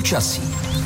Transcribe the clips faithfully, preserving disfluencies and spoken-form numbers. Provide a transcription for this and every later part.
Počasí.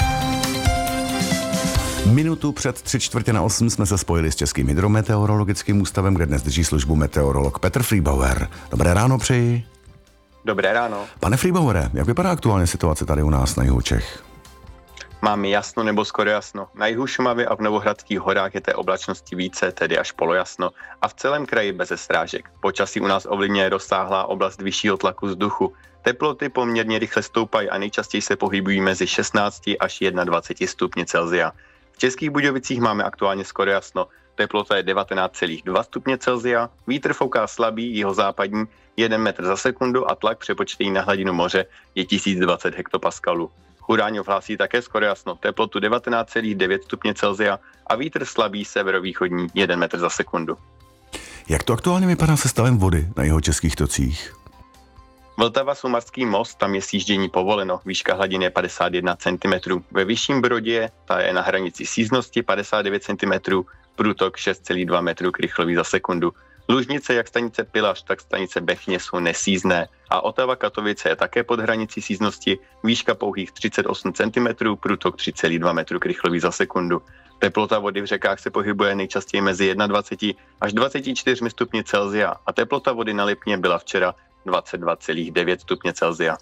Minutu před tři čtvrtě na osm jsme se spojili s Českým hydrometeorologickým ústavem, kde dnes drží službu meteorolog Petr Friebauer. Dobré ráno přeji. Dobré ráno. Pane Friebauere, jak vypadá aktuálně situace tady u nás na jihu Čech? Máme jasno nebo skoro jasno. Na jihu Šumavy a v Novohradských horách je té oblačnosti více, tedy až polojasno, a v celém kraji bez srážek. Počasí u nás ovlivňuje rozsáhlá oblast vyššího tlaku vzduchu. Teploty poměrně rychle stoupají a nejčastěji se pohybují mezi šestnáct až dvacet jedna stupni Celsia. V Českých Budějovicích máme aktuálně skoro jasno. Teplota je devatenáct celá dva stupně Celsia, vítr fouká slabý, jihozápadní, jeden metr za sekundu a tlak přepočtený na hladinu moře je tisíc dvacet hektopaskalů. Chudáňov hlásí také skoro jasno, teplotu devatenáct celá devět stupně Celsia a vítr slabý severovýchodní jeden metr za sekundu. Jak to aktuálně vypadá se stavem vody na jihočeských tocích? Vltava Sumarský most, tam je sjíždění povoleno, výška hladiny je padesát jedna centimetrů. Ve Vyšším Brodě, ta je na hranici síznosti padesát devět centimetrů, průtok šest celá dva metru krychlový za sekundu. Lužnice, jak stanice Pilař, tak stanice Bechně jsou nesízné a Otava Katovice je také pod hranicí síznosti, výška pouhých třicet osm centimetrů, průtok tři celá dva metru krychlový za sekundu. Teplota vody v řekách se pohybuje nejčastěji mezi dvacet jedna až dvacet čtyři stupni Celsia a teplota vody na Lipně byla včera dvacet dva celá devět stupně Celsia.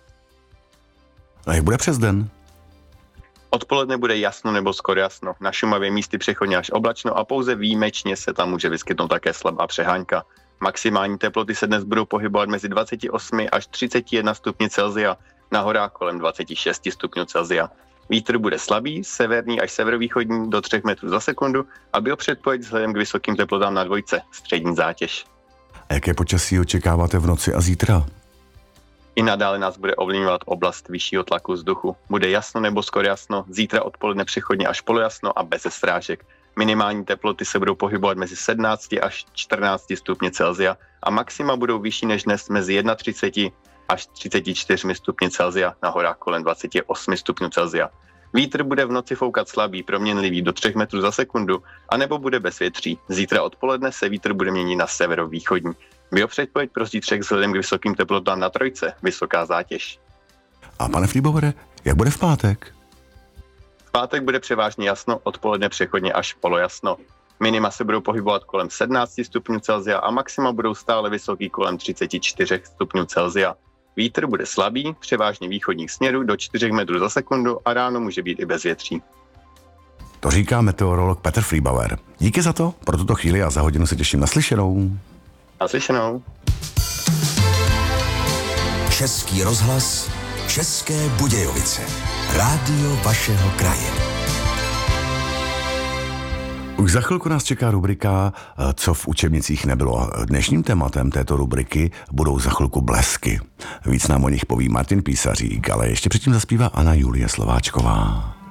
A jak bude přes den? Odpoledne bude jasno nebo skoro jasno. Na Šumavě místy přechodně až oblačno a pouze výjimečně se tam může vyskytnout také slabá přehánka. Maximální teploty se dnes budou pohybovat mezi dvacet osm až třicet jedna stupni Celsia, na horách kolem dvacet šest stupňů Celsia. Vítr bude slabý, severní až severovýchodní do tři metrů za sekundu a byl předpověď vzhledem k vysokým teplotám na dvojce, střední zátěž. A jaké počasí očekáváte v noci a zítra? I nadále nás bude ovlivňovat oblast vyššího tlaku vzduchu. Bude jasno nebo skoro jasno, zítra odpoledne přechodně až polojasno a bez srážek. Minimální teploty se budou pohybovat mezi sedmnáct až čtrnáct stupně Celsia a maxima budou vyšší než dnes mezi třicet jedna až třicet čtyři stupně Celsia, na horách kolem dvacet osm stupňů Celsia. Vítr bude v noci foukat slabý, proměnlivý do tři metrů za sekundu, anebo bude bez větří. Zítra odpoledne se vítr bude měnit na severovýchodní. Biopředpověď pro zítřek vzhledem k vysokým teplotám na trojce, vysoká zátěž. A pane Friebauere, jak bude v pátek? V pátek bude převážně jasno, odpoledne přechodně až polojasno. Minima se budou pohybovat kolem sedmnáct stupňů Celsia a maxima budou stále vysoký kolem třicet čtyři stupňů Celsia. Vítr bude slabý, převážně východních směrů do čtyři metrů za sekundu a ráno může být i bez větří. To říká meteorolog Petr Friebauer. Díky za to, pro tuto chvíli a za hodinu se těším na slyšenou. Na slyšenou. Český rozhlas, České Budějovice. Rádio vašeho kraje. Už za chvilku nás čeká rubrika Co v učebnicích nebylo. Dnešním tématem této rubriky budou za chvilku blesky. Víc nám o nich poví Martin Písařík, ale ještě předtím zaspívá Anna Julie Slováčková.